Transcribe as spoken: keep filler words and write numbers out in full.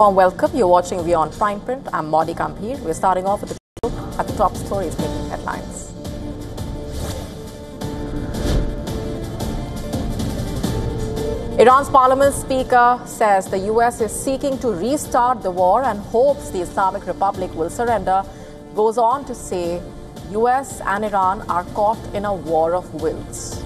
Warm welcome. You're watching Beyond Fine Print. I'm Modi Gambhir. We're starting off with a look at the top stories making headlines. Iran's parliament speaker says the U S is seeking to restart the war and hopes the Islamic Republic will surrender. Goes on to say U S and Iran are caught in a war of wills.